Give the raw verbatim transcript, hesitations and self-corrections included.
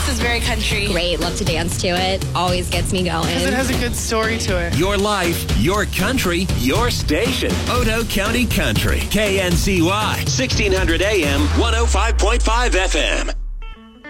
This is very country. Great. Love to dance to it. Always gets me going. Because it has a good story to it. Your life, your country, your station. Otoe County Country. K N C Y. sixteen hundred A M, one oh five point five F M.